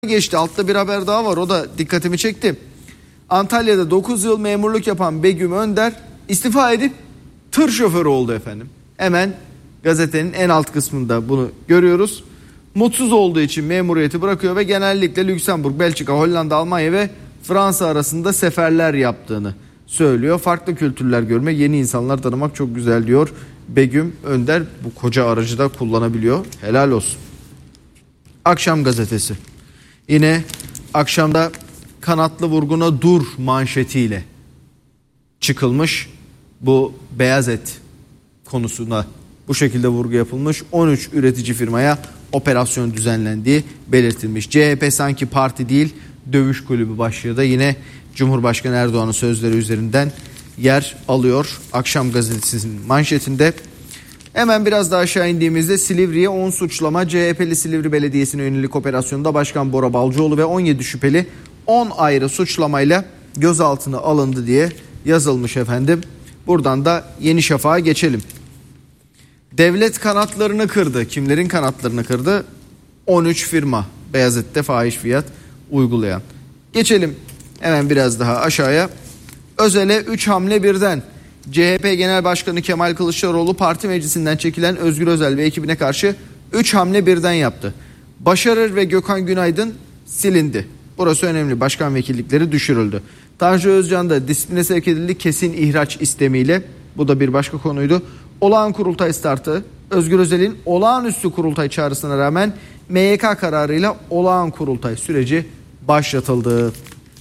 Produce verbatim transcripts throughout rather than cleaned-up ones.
geçti. Altta bir haber daha var. O da dikkatimi çekti. Antalya'da dokuz yıl memurluk yapan Begüm Önder istifa edip tır şoförü oldu efendim. Hemen gazetenin en alt kısmında bunu görüyoruz. Mutsuz olduğu için memuriyeti bırakıyor ve genellikle Lüksemburg, Belçika, Hollanda, Almanya ve Fransa arasında seferler yaptığını söylüyor. Farklı kültürler görmek, yeni insanlar tanımak çok güzel diyor Begüm Önder. Bu koca aracı da kullanabiliyor. Helal olsun. Akşam gazetesi. Yine akşamda kanatlı vurguna dur manşetiyle çıkılmış. Bu beyaz et konusuna bu şekilde vurgu yapılmış. on üç üretici firmaya operasyon düzenlendiği belirtilmiş. C H P sanki parti değil dövüş kulübü başlığı da yine Cumhurbaşkanı Erdoğan'ın sözleri üzerinden yer alıyor. Akşam gazetesinin manşetinde. Hemen biraz daha aşağı indiğimizde Silivri'ye on suçlama, C H P'li Silivri Belediyesi'ne yönelik operasyonda Başkan Bora Balcıoğlu ve on yedi şüpheli on ayrı suçlamayla gözaltına alındı diye yazılmış efendim. Buradan da Yeni Şafak'a geçelim. Devlet kanatlarını kırdı. Kimlerin kanatlarını kırdı? on üç firma beyaz ette fahiş fiyat uygulayan. Geçelim hemen biraz daha aşağıya. Özel'e üç hamle birden. C H P Genel Başkanı Kemal Kılıçdaroğlu parti meclisinden çekilen Özgür Özel ve ekibine karşı üç hamle birden yaptı. Başarır ve Gökhan Günaydın silindi. Burası önemli. Başkan vekillikleri düşürüldü. Tanju Özcan da disipline sevk edildi kesin ihraç istemiyle. Bu da bir başka konuydu. Olağan kurultay startı. Özgür Özel'in olağanüstü kurultay çağrısına rağmen M Y K kararıyla olağan kurultay süreci başlatıldı.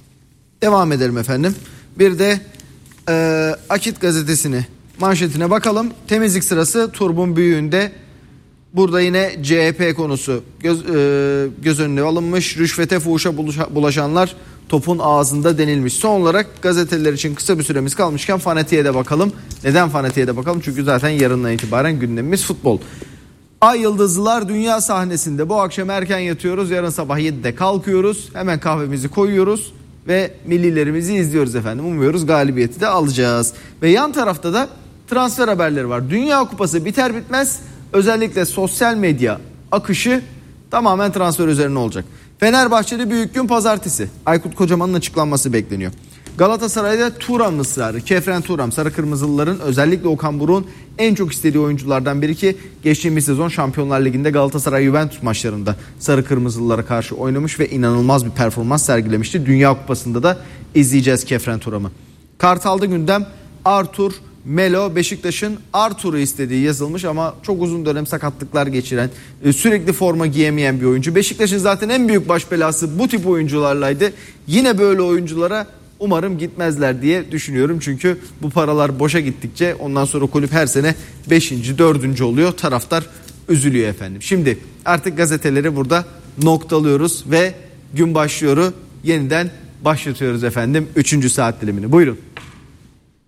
Devam edelim efendim. Bir de e, Akit gazetesini manşetine bakalım. Temizlik sırası turbun büyüğünde. Burada yine C H P konusu göz, e, göz önüne alınmış. Rüşvete fuhuşa bulaşanlar topun ağzında denilmiş. Son olarak gazeteler için kısa bir süremiz kalmışken Fanatik'e de bakalım. Neden Fanatik'e de bakalım? Çünkü zaten yarından itibaren gündemimiz futbol. Ay Yıldızlılar dünya sahnesinde bu akşam erken yatıyoruz. Yarın sabah yedide kalkıyoruz. Hemen kahvemizi koyuyoruz ve millilerimizi izliyoruz efendim. Umuyoruz galibiyeti de alacağız. Ve yan tarafta da transfer haberleri var. Dünya Kupası biter bitmez özellikle sosyal medya akışı tamamen transfer üzerine olacak. Fenerbahçe'de büyük gün pazartesi. Aykut Kocaman'ın açıklanması bekleniyor. Galatasaray'da Thuram ısrarı. Kefren Thuram, Sarı Kırmızılıların özellikle Okan Buruk'un en çok istediği oyunculardan biri ki geçtiğimiz sezon Şampiyonlar Ligi'nde Galatasaray Juventus maçlarında Sarı Kırmızılılara karşı oynamış ve inanılmaz bir performans sergilemişti. Dünya Kupası'nda da izleyeceğiz Kefren Thuram'ı. Kartal'da gündem Artur Melo. Beşiktaş'ın Artur'u istediği yazılmış ama çok uzun dönem sakatlıklar geçiren, sürekli forma giyemeyen bir oyuncu. Beşiktaş'ın zaten en büyük baş belası bu tip oyuncularlaydı. Yine böyle oyunculara umarım gitmezler diye düşünüyorum. Çünkü bu paralar boşa gittikçe ondan sonra kulüp her sene beşinci, dördüncü oluyor. Taraftar üzülüyor efendim. Şimdi artık gazeteleri burada noktalıyoruz ve gün başlıyor. Yeniden başlatıyoruz efendim üçüncü saat dilimini. Buyurun.